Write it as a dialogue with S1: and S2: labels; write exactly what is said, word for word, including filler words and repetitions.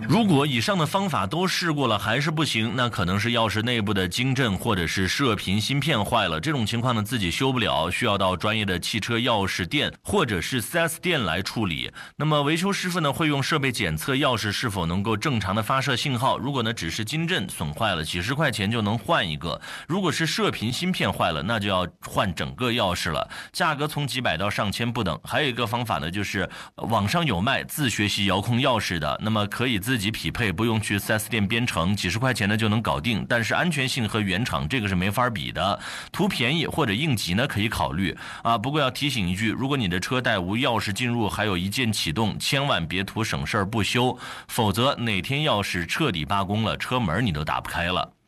S1: 如果以上的方法都试过了还是不行，那可能是钥匙内部的晶振或者是射频芯片坏了，这种情况呢自己修不了，需要到专业的汽车钥匙店或者是 四 S 店来处理。那么维修师傅呢会用设备检测钥匙是否能够正常的发射信号，如果呢只是晶振损坏了，几十块钱就能换一个，如果是射频芯片坏了，那就要换整个钥匙了，价格从几百到上千不等。还有一个方法呢，就是网上有卖自学习遥控钥匙的，那么可以自己匹配，不用去 四 S 店编程，几十块钱呢就能搞定，但是安全性和原厂这个是没法比的。图便宜或者应急呢可以考虑啊，不过要提醒一句，如果你的车带无钥匙进入，还有一键启动，千万别图省事儿不修，否则哪天钥匙彻底罢工了，车门你都打不开了。